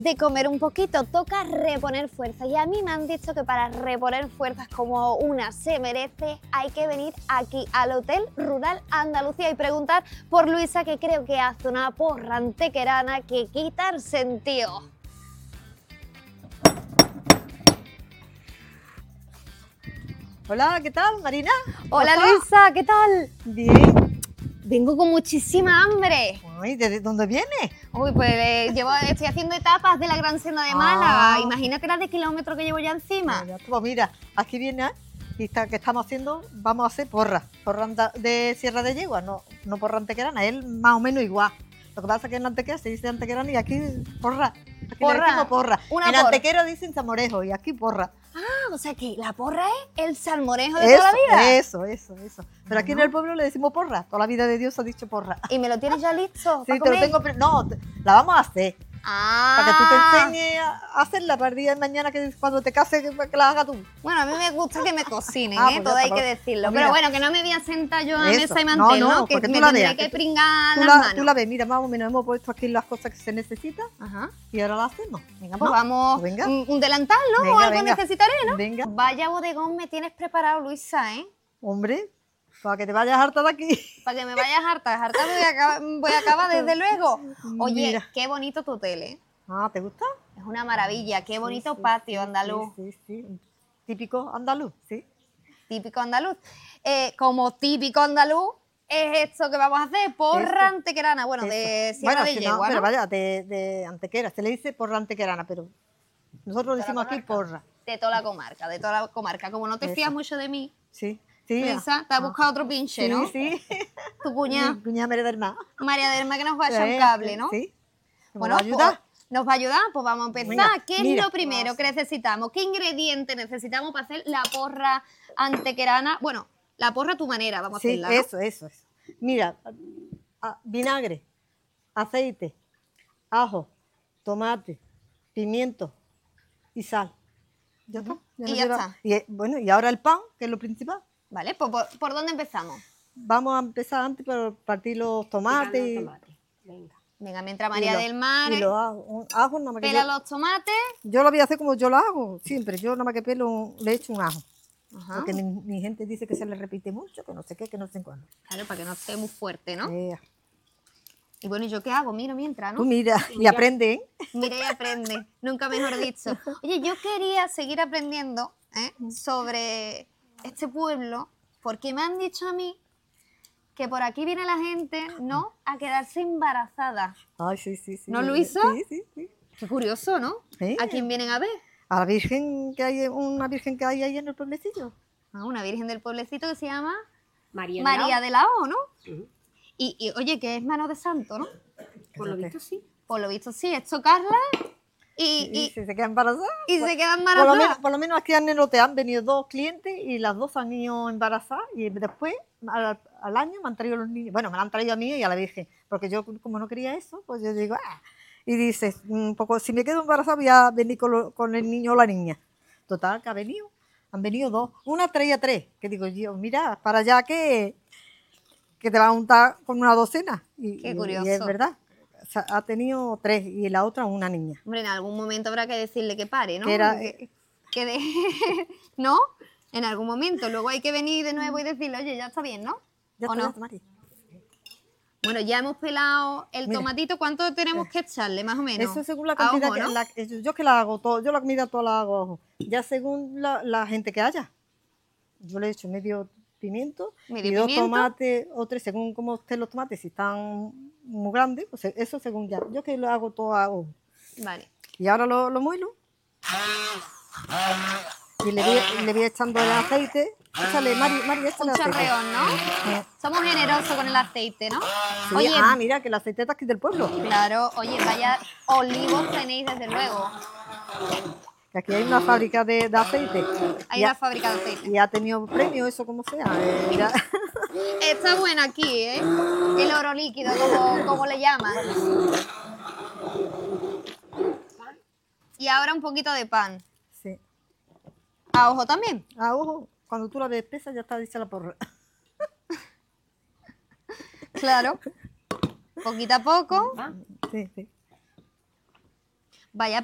De comer un poquito, toca reponer fuerzas. Y a mí me han dicho que para reponer fuerzas como una se merece, hay que venir aquí al Hotel Rural Andalucía y preguntar por Luisa, que creo que hace una porra antequerana que quita el sentido. Hola, ¿qué tal, Marina? Hola Luisa, ¿qué tal? Bien. Vengo con muchísima hambre. Uy, ¿de dónde vienes? Uy, pues estoy haciendo etapas de la Gran Senda de Málaga. Imagínate la de kilómetros que llevo ya encima. Pues mira, aquí viene y ¿qué estamos haciendo? Vamos a hacer porra de Sierra de Yegua, no porra antequerana, es más o menos igual. Lo que pasa es que en Antequera se dice antequerana y aquí porra. Aquí Porra. le decimos porra. En Antequera dicen salmorejo y aquí porra. Ah, o sea que la porra es el salmorejo de toda la vida. Eso. Pero aquí en el pueblo le decimos porra. Toda la vida de Dios ha dicho porra. ¿Y me lo tienes ya listo? Sí, te lo tengo. No, la vamos a hacer. Ah. Para que tú te enseñes a hacerla para el día de mañana, que cuando te cases, que la hagas tú. Bueno, a mí me gusta que me cocinen, Pues todo hay que decirlo. Pues pero bueno, que no me voy a sentar yo a eso. mesa y mantel, ¿no? Que porque me tú la tendré veas, que pringar tú las manos. Tú la ves, mira, más o menos hemos puesto aquí las cosas que se necesitan. Ajá. Y ahora las hacemos. Venga, pues vamos. Pues venga. Un delantal, ¿no? Venga, O algo venga. necesitaré, ¿no? Venga. Vaya bodegón me tienes preparado, Luisa, ¿eh? Hombre, para que te vayas harta de aquí. Para que me vayas harta voy a acabar desde luego. Oye, Mira. qué bonito tu hotel, ¿eh? Ah, ¿te gusta? Es una maravilla, qué bonito patio andaluz. Sí. Típico andaluz, sí. Típico andaluz. Como típico andaluz es esto que vamos a hacer, porra antequerana, bueno, de Sierra de Yegua, pero ¿no? vaya, de Antequera, se le dice porra antequerana, pero nosotros decimos aquí porra. De toda la comarca. Como no te fías mucho de mí, Sí. Luisa, te has buscado otro pinche, ¿no? Sí. Tu cuñada. Mi cuñada María del Mar. María del Mar, que nos va a echar un cable, ¿no? Sí. Bueno, ¿nos va a ayudar? pues, ¿nos va a ayudar? Pues vamos a empezar. Venga, ¿Qué es lo primero que necesitamos? ¿Qué ingrediente necesitamos para hacer la porra antequerana? Bueno, la porra a tu manera, vamos a hacerla, ¿no? Eso. Mira, vinagre, aceite, ajo, tomate, pimiento y sal. ¿Ya está? Y ya está. Y ahora el pan, que es lo principal. Vale, pues ¿por dónde empezamos? Vamos a empezar antes por partir los tomates. Venga, mientras María del Mar y los ajos, nada más que pela los tomates. yo lo voy a hacer como yo lo hago, siempre. Yo nada más que pelo, le echo un ajo. Ajá. Porque mi gente dice que se le repite mucho, que no sé qué, que no sé cuándo. Claro, para que no esté muy fuerte, ¿no? Y Y bueno, ¿y yo qué hago? Miro mientras, ¿no? tú mira y aprende, ¿eh? Mira y aprende, nunca mejor dicho. Oye, yo quería seguir aprendiendo sobre este pueblo, porque me han dicho a mí que por aquí viene la gente, ¿no?, a quedarse embarazada. Ay, sí. ¿No, Luisa? Sí. Qué curioso, ¿no? Sí. ¿A quién vienen a ver? A la virgen que hay, una virgen que hay ahí en el pueblecillo. A una virgen del pueblecito que se llama María de la O, ¿no? Sí. Y oye, que es mano de santo, ¿no? Por lo visto sí. Por lo visto sí, es tocarla Y si se queda embarazada. y se queda embarazada. Por lo menos aquí en el hotel han venido 2 clientes y las 2 han ido embarazadas y después al año me han traído los niños. Bueno, me lo han traído a mí y a la virgen, porque yo como no quería eso, pues yo digo, y dices, un poco, si me quedo embarazada voy a venir con el niño o la niña. Total, que han venido 2, una traía 3, que digo yo, mira, para allá que te va a untar con una docena. Qué curioso. Y es verdad. O sea, ha tenido 3 y la otra una niña. Hombre, en algún momento habrá que decirle que pare, ¿no? Que era, ¿no? En algún momento. Luego hay que venir de nuevo y decirle, oye, ya está bien, ¿no? ya ¿O está, no? ya está, Bueno, ya hemos pelado el tomatito. ¿Cuánto tenemos que echarle, más o menos? Eso según la A cantidad ojo, ¿no? yo que la hago todo, yo la comida toda la hago a ojo. Ya según la gente que haya. Yo le he hecho medio pimiento y 2 tomates o 3, según cómo estén los tomates, si están muy grandes, pues eso según ya. Yo que lo hago todo a ojo. Vale. Y ahora lo muelo. Y le voy echando el aceite. Échale, Mari, échale Un aceite. chorreón, ¿no? Somos generosos con el aceite, ¿no? Sí, Oye, mira, que el aceite está aquí del pueblo. claro, oye, vaya olivos tenéis desde luego. Que aquí hay una fábrica de aceite. Hay una fábrica de aceite. Y ha tenido premio, eso como sea. Está bueno aquí, ¿eh? El oro líquido, como le llaman. Y ahora un poquito de pan. Sí. ¿A ojo también? A ojo, cuando tú la ves espesa ya está dicha la porra. Claro. Poquito a poco. Sí. Vaya